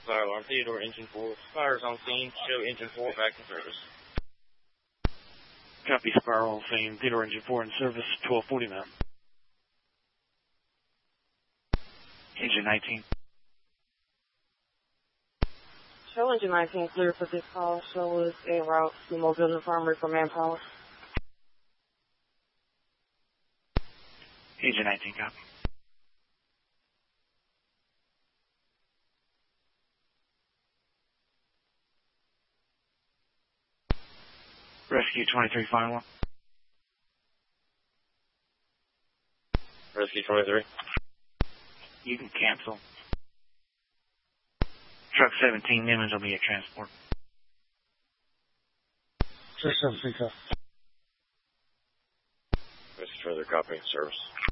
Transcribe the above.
Fire alarm, Theodore, engine 4. Fire's on scene. Show engine 4 back in service. Copy, Spire on scene. Theodore, engine 4 in service, 1249. Engine 19. Show engine 19 clear for this call. Show is en route to Mobile Infirmary for manpower. Engine 19, copy. Rescue 23, final one. Rescue 23. You can cancel. Truck 17, Nimmons will be at transport. Truck 17, copy. Rescue 23, copy, service.